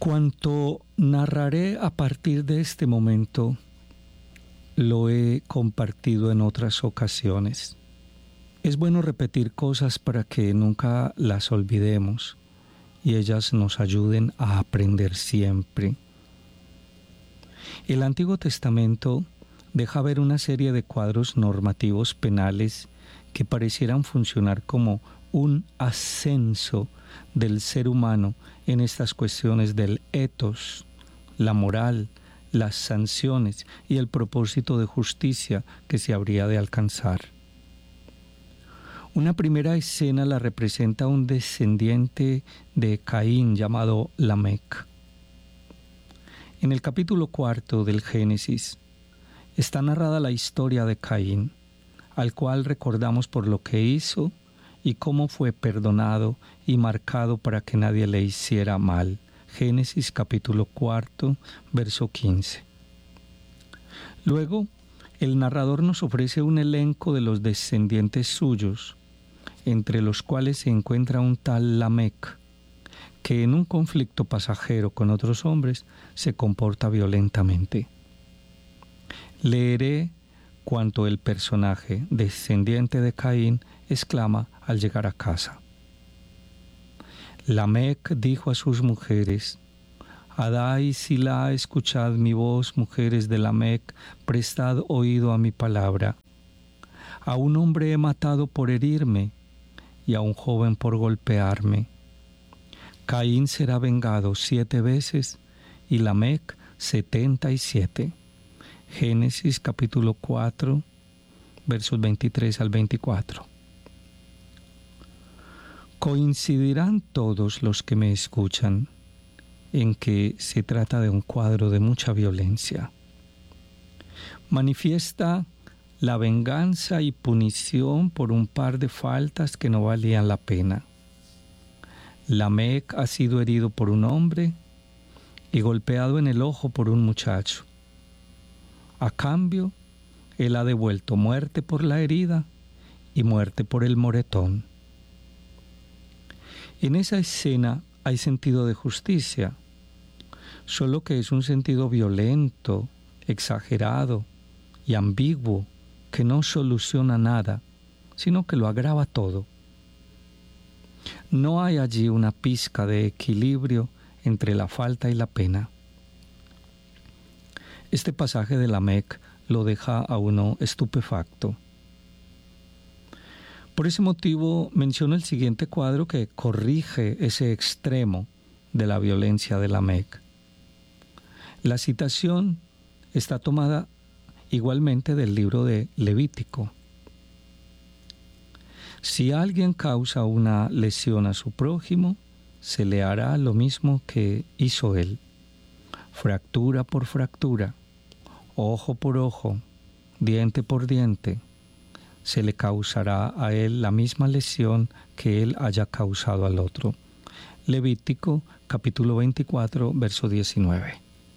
Cuanto narraré a partir de este momento, lo he compartido en otras ocasiones. Es bueno repetir cosas para que nunca las olvidemos y ellas nos ayuden a aprender siempre. El Antiguo Testamento deja ver una serie de cuadros normativos penales que parecieran funcionar como un ascenso del ser humano en estas cuestiones del ethos, la moral, las sanciones y el propósito de justicia que se habría de alcanzar. Una primera escena la representa un descendiente de Caín llamado Lamec. En el capítulo 4 del Génesis está narrada la historia de Caín, al cual recordamos por lo que hizo y cómo fue perdonado y marcado para que nadie le hiciera mal. Génesis capítulo 4, verso 15. Luego, el narrador nos ofrece un elenco de los descendientes suyos, entre los cuales se encuentra un tal Lamec, que en un conflicto pasajero con otros hombres se comporta violentamente. Leeré cuanto el personaje descendiente de Caín exclama al llegar a casa. Lamec dijo a sus mujeres: Adá y Silá, escuchad mi voz, mujeres de Lamec, prestad oído a mi palabra. A un hombre he matado por herirme, y a un joven por golpearme. Caín será vengado 7 veces, y Lamec 77. Génesis capítulo 4, versos 23 al 24. Coincidirán todos los que me escuchan en que se trata de un cuadro de mucha violencia. Manifiesta la venganza y punición por un par de faltas que no valían la pena. Lamec ha sido herido por un hombre y golpeado en el ojo por un muchacho. A cambio, él ha devuelto muerte por la herida y muerte por el moretón. En esa escena hay sentido de justicia, solo que es un sentido violento, exagerado y ambiguo que no soluciona nada, sino que lo agrava todo. No hay allí una pizca de equilibrio entre la falta y la pena. Este pasaje de Lamec lo deja a uno estupefacto. Por ese motivo menciono el siguiente cuadro que corrige ese extremo de la violencia de Lamec. La citación está tomada igualmente del libro de Levítico. Si alguien causa una lesión a su prójimo, se le hará lo mismo que hizo él, fractura por fractura, ojo por ojo, diente por diente. Se le causará a él la misma lesión que él haya causado al otro. Levítico capítulo 24, verso 19.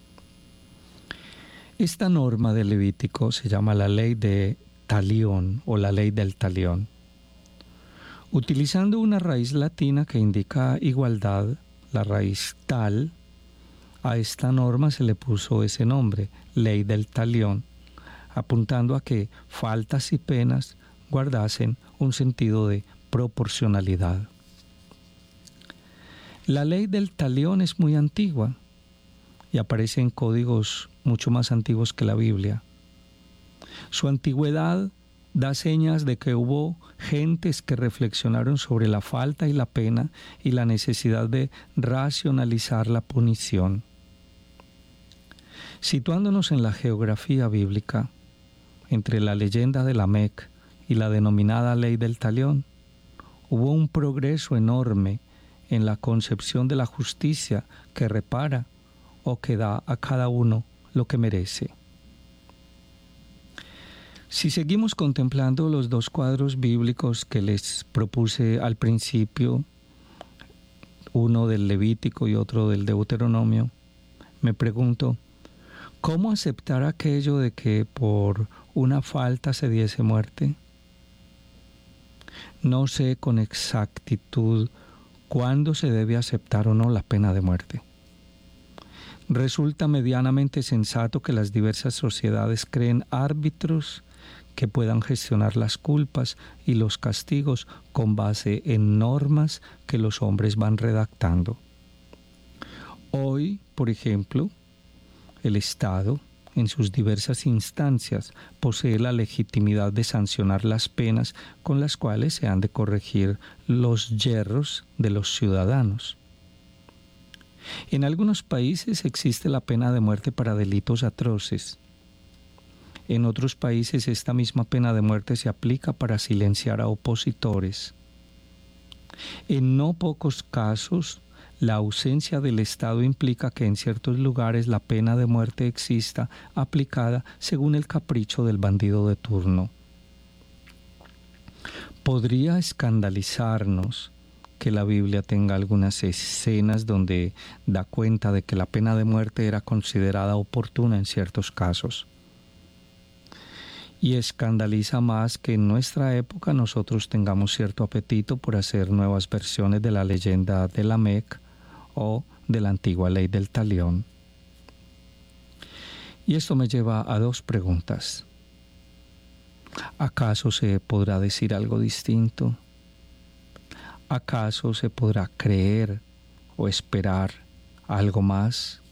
Esta norma de Levítico se llama la ley de talión o la ley del talión. Utilizando una raíz latina que indica igualdad, la raíz tal, a esta norma se le puso ese nombre, ley del talión, apuntando a que faltas y penas guardasen un sentido de proporcionalidad. La ley del talión es muy antigua y aparece en códigos mucho más antiguos que la Biblia. Su antigüedad da señas de que hubo gentes que reflexionaron sobre la falta y la pena y la necesidad de racionalizar la punición. Situándonos en la geografía bíblica, entre la leyenda de Lamec y la denominada ley del talión, hubo un progreso enorme en la concepción de la justicia que repara o que da a cada uno lo que merece. Si seguimos contemplando los dos cuadros bíblicos que les propuse al principio, uno del Levítico y otro del Deuteronomio, me pregunto, ¿cómo aceptar aquello de que por una falta se diese muerte? No sé con exactitud cuándo se debe aceptar o no la pena de muerte. Resulta medianamente sensato que las diversas sociedades creen árbitros que puedan gestionar las culpas y los castigos con base en normas que los hombres van redactando. Hoy, por ejemplo, el Estado, en sus diversas instancias, posee la legitimidad de sancionar las penas con las cuales se han de corregir los yerros de los ciudadanos. En algunos países existe la pena de muerte para delitos atroces. En otros países esta misma pena de muerte se aplica para silenciar a opositores. En no pocos casos, la ausencia del Estado implica que en ciertos lugares la pena de muerte exista aplicada según el capricho del bandido de turno. Podría escandalizarnos que la Biblia tenga algunas escenas donde da cuenta de que la pena de muerte era considerada oportuna en ciertos casos. Y escandaliza más que en nuestra época nosotros tengamos cierto apetito por hacer nuevas versiones de la leyenda de Lamec o de la antigua ley del talión. Y esto me lleva a dos preguntas. ¿Acaso se podrá decir algo distinto? ¿Acaso se podrá creer o esperar algo más?